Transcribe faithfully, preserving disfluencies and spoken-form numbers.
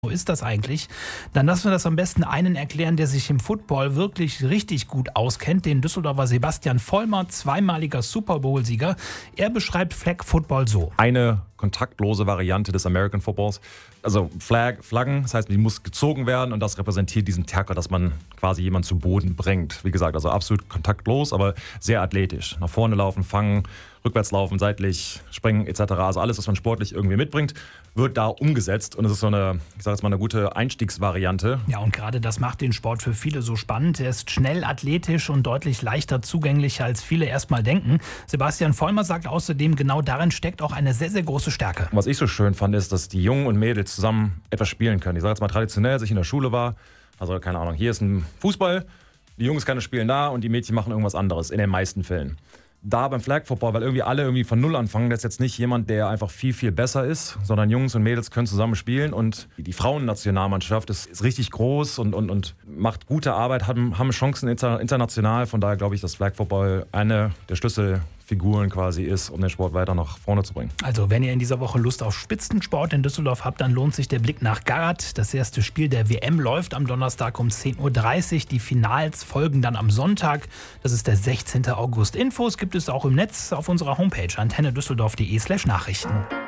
Wo ist das eigentlich? Dann lassen wir das am besten einen erklären, der sich im Football wirklich richtig gut auskennt, den Düsseldorfer Sebastian Vollmer, zweimaliger Super Bowl-Sieger. Er beschreibt Flag Football so. Eine kontaktlose Variante des American Footballs. Also Flag, Flaggen, das heißt, die muss gezogen werden und das repräsentiert diesen Tackle, dass man quasi jemanden zu Boden bringt. Wie gesagt, also absolut kontaktlos, aber sehr athletisch. Nach vorne laufen, fangen, rückwärts laufen, seitlich springen et cetera. Also alles, was man sportlich irgendwie mitbringt, wird da umgesetzt und es ist so eine, ich sage jetzt mal, eine gute Einstiegsvariante. Ja, und gerade das macht den Sport für viele so spannend. Er ist schnell, athletisch und deutlich leichter zugänglich, als viele erstmal denken. Sebastian Vollmer sagt außerdem, genau darin steckt auch eine sehr, sehr große Stärke. Was ich so schön fand, ist, dass die Jungen und Mädels zusammen etwas spielen können. Ich sage jetzt mal traditionell, als ich in der Schule war, also keine Ahnung, hier ist ein Fußball, die Jungs können spielen da und die Mädchen machen irgendwas anderes, in den meisten Fällen. Da beim Flag Football, weil irgendwie alle irgendwie von Null anfangen, das ist jetzt nicht jemand, der einfach viel, viel besser ist, sondern Jungs und Mädels können zusammen spielen und die Frauennationalmannschaft ist, ist richtig groß und, und, und macht gute Arbeit, haben, haben Chancen inter, international. Von daher glaube ich, dass Flag Football eine der Schlüsselfiguren quasi ist, um den Sport weiter nach vorne zu bringen. Also wenn ihr in dieser Woche Lust auf Spitzensport in Düsseldorf habt, dann lohnt sich der Blick nach Gard. Das erste Spiel der W M läuft am Donnerstag um zehn Uhr dreißig. Die Finals folgen dann am Sonntag. Das ist der sechzehnten August. Infos gibt es auch im Netz auf unserer Homepage antenne düsseldorf punkt de slash Nachrichten.